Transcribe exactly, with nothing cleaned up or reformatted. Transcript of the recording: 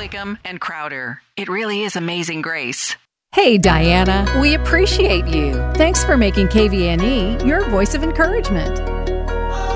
Wakeham, and Crowder. It really is amazing grace. Hey, Diana, we appreciate you. Thanks for making K V N E your voice of encouragement.